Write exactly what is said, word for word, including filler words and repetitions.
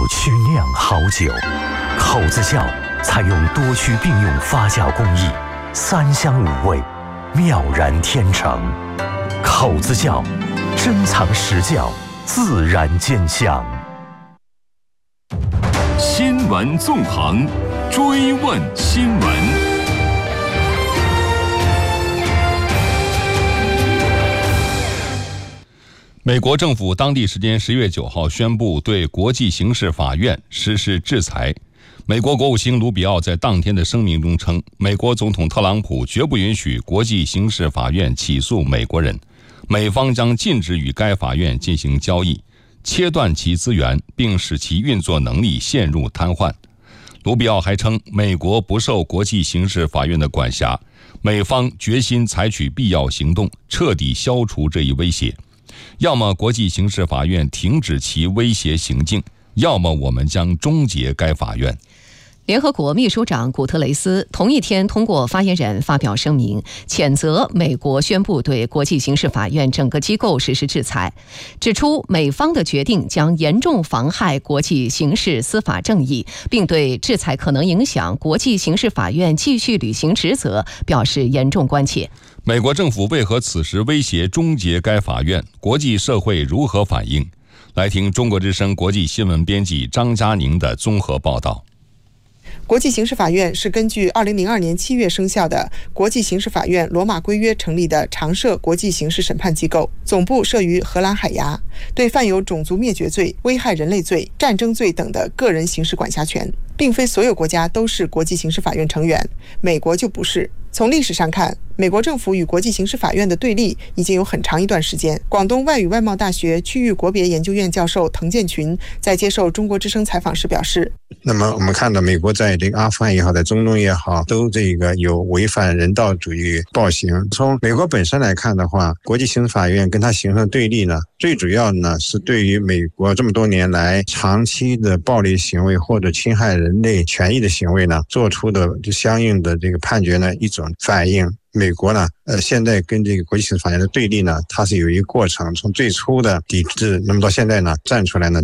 区酿好酒。口子窖采用多区并用发酵工艺，三香五味，妙然天成。口子窖，珍藏实窖，自然见香。 新闻纵横，追问新闻。美国政府当地时间十月九号宣布对国际刑事法院实施制裁。美国国务卿卢比奥在当天的声明中称，美国总统特朗普绝不允许国际刑事法院起诉美国人，美方将禁止与该法院进行交易，切断其资源，并使其运作能力陷入瘫痪。卢比奥还称，美国不受国际刑事法院的管辖，美方决心采取必要行动，彻底消除这一威胁。要么国际刑事法院停止其威胁行径，要么我们将终结该法院。 联合国秘书长古特雷斯同一天通过发言人发表声明，谴责美国宣布对国际刑事法院整个机构实施制裁，指出美方的决定将严重妨害国际刑事司法正义，并对制裁可能影响国际刑事法院继续履行职责表示严重关切。 美国政府为何此时威胁终结该法院？国际社会如何反应？来听中国之声国际新闻编辑张嘉宁的综合报道。 国际刑事法院是根据二零零二年七月生效的国际刑事法院罗马规约成立的常设国际刑事审判机构，总部设于荷兰海牙，对犯有种族灭绝罪、危害人类罪、战争罪等的个人刑事管辖权。并非所有国家都是国际刑事法院成员，美国就不是。从历史上看，美国政府与国际刑事法院的对立已经有很长一段时间。广东外语外贸大学区域国别研究院教授滕建群在接受中国之声采访时表示， 那么我们看到美国在这个阿富汗也好，在中东也好，都这个有违反人道主义暴行。从美国本身来看的话，国际刑事法院跟它形成的对立呢，最主要呢是对于美国这么多年来长期的暴力行为或者侵害人类权益的行为呢，做出的相应的这个判决呢一种反应。美国呢，呃，现在跟这个国际刑事法院的对立呢，它是有一个过程，从最初的抵制，那么到现在呢，站出来呢，